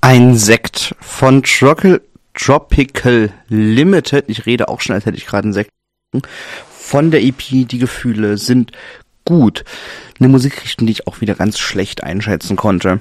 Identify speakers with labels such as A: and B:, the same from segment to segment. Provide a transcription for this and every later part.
A: Ein Sekt von Tropical Limited. Ich rede auch schon, als hätte ich gerade einen Sekt. Von der EP, die Gefühle sind gut. Eine Musikrichtung, die ich auch wieder ganz schlecht einschätzen konnte.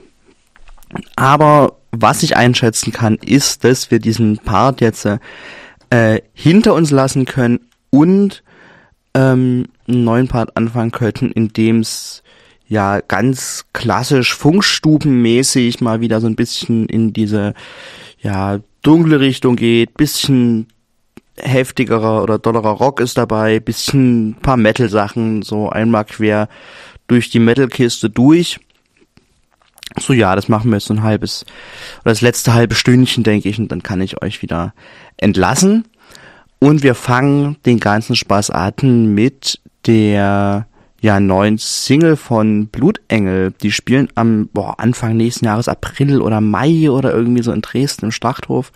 A: Aber was ich einschätzen kann, ist, dass wir diesen Part jetzt hinter uns lassen können und einen neuen Part anfangen könnten, in dem es ja ganz klassisch funkstubenmäßig mal wieder so ein bisschen in diese ja dunkle Richtung geht, bisschen heftigerer oder dollerer Rock ist dabei, bisschen ein paar Metal-Sachen, so einmal quer durch die Metal-Kiste durch. So ja, das machen wir jetzt so ein halbes, oder das letzte halbe Stündchen, denke ich, und dann kann ich euch wieder entlassen. Und wir fangen den ganzen Spaß an mit der neuen Single von Blutengel. Die spielen am Anfang nächsten Jahres, April oder Mai oder irgendwie so in Dresden im Schlachthof.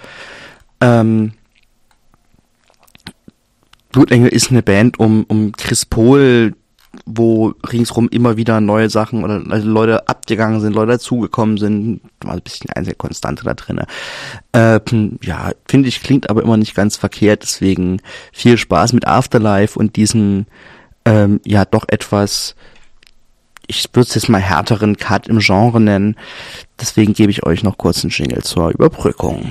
A: Blutengel ist eine Band um Chris Pohl, wo ringsrum immer wieder neue Sachen oder also Leute abgegangen sind, Leute dazugekommen sind. War ein bisschen eine einzige Konstante da drin. Finde ich, klingt aber immer nicht ganz verkehrt. Deswegen viel Spaß mit Afterlife und diesen doch etwas, ich würde es jetzt mal härteren Cut im Genre nennen. Deswegen gebe ich euch noch kurz einen Jingle zur Überbrückung.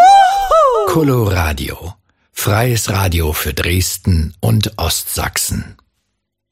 B: Coloradio. Freies Radio für Dresden und Ostsachsen.